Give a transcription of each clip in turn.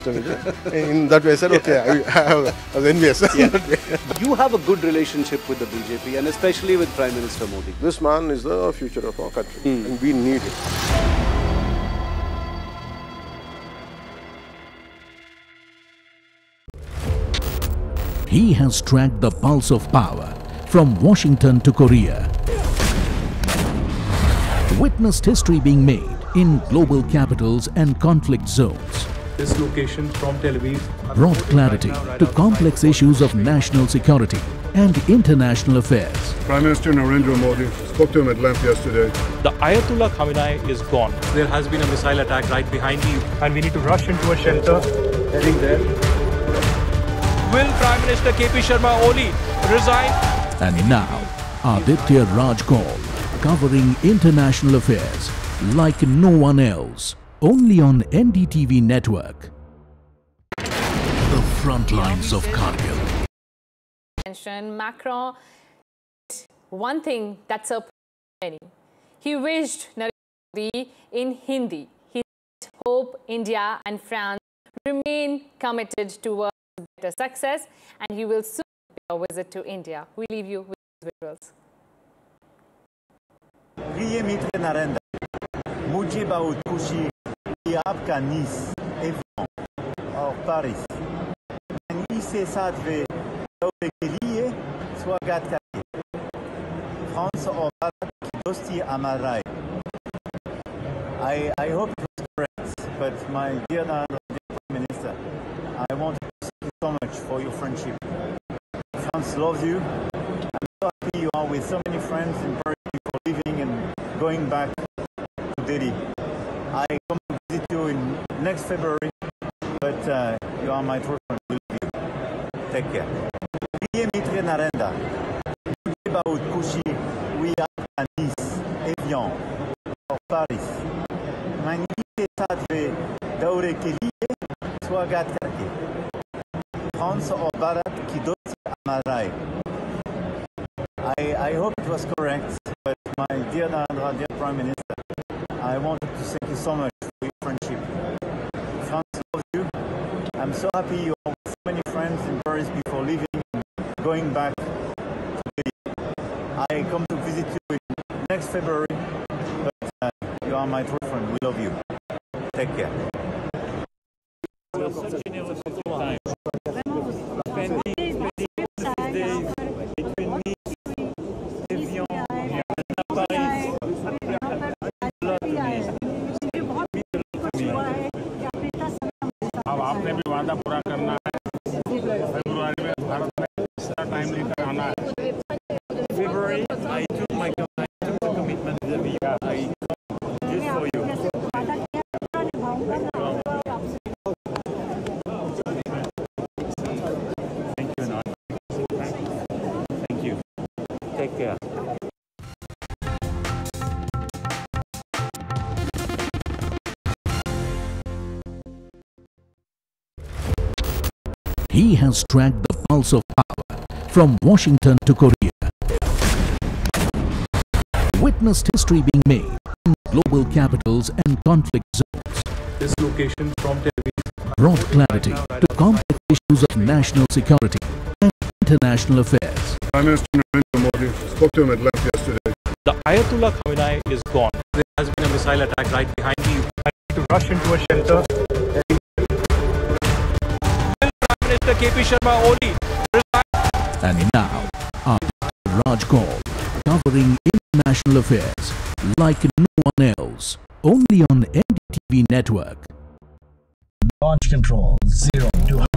In that way, I said, okay, I was envious. Yeah. You have a good relationship with the BJP and especially with Prime Minister Modi. This man is the future of our country, and we need him. He has tracked the pulse of power from Washington to Korea. Witnessed history being made in global capitals and conflict zones. This location from Tel Aviv Brought clarity to complex issues of national security and international affairs. Prime Minister Narendra Modi spoke to him at length yesterday. The Ayatollah Khamenei is gone. There has been a missile attack right behind me and we need to rush into a shelter heading there. Will Prime Minister KP Sharma Oli resign? And now, Aditya Raj Kaul, covering international affairs like no one else, only on NDTV network. The front lines of Kargil. Macron, one thing that surprised many. He wished Narendra Modi in Hindi. He said, hope India and France remain committed towards better success, and he will soon pay a visit to India. We leave you with these visuals. प्रिय मित्र नरेंद्र, मुझे बहुत खुशी कि आपका निस avian और Paris इसे साथ में दौरे के लिए स्वागत करते फ्रांस और भारत की दोस्ती हमारा है. I hope it was correct, but my dear Prime Minister, I want to thank you so much for your friendship. France loves you. I'm so happy you are with so many friends in Paris before leaving and going back to Delhi. I come to visit you in next February, but you are my true friend. We love you. Take care. प्रिय मित्र नरेंद्र, मुझे बहुत खुशी हुई आपका निस avian और Paris के साथ में दौरे के लिए स्वागत करके फ्रांस और भारत की दोस्ती हमारा है. I hope it was correct, but my dear Narendra, dear Prime Minister, I wanted to thank you so much for your friendship. France loves you. I'm so happy you are with so many friends in Paris before leaving and going back to Delhi. I come to visit you in next February, but you are my true friend. We love you. Take care. अब आपने भी वादा पूरा करना है. फरवरी में भारत में इसका टाइम लेकर आना है. February, I took the commitment that I did for you. Thank you, Narendra. Thank you. Take care. He has tracked the pulse of power from Washington to Korea. Witnessed history being made in global capitals and conflict zones. This location from Tel Aviv Brought clarity to complex issues of national security and international affairs. Prime Minister Narendra Modi spoke to him at length yesterday. The Ayatollah Khamenei is gone. There has been a missile attack right behind me. I need to rush into a shelter heading there. Will Prime Minister KP Sharma Oli resign? And now, Aditya Raj Kaul, covering international affairs like no one else, only on NDTV network. Launch control 0 to 100.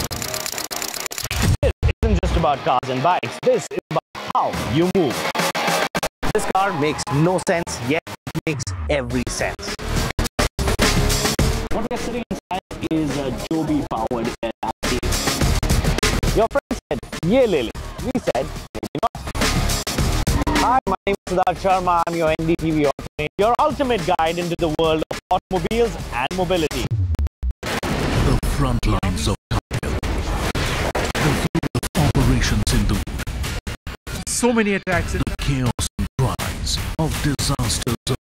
This isn't just about cars and bikes. This is about how you move. This car makes no sense, yet it makes every sense. What we are sitting inside is a Joby powered air taxi. Your friend said, "Ye le le." We said, maybe not. Hi, my name is Siddharth Sharma. I'm your NDTV Automate, your ultimate guide into the world of automobiles and mobility. The front lines of Kargil. The field of operations in the So many attacks. chaos and cries of disasters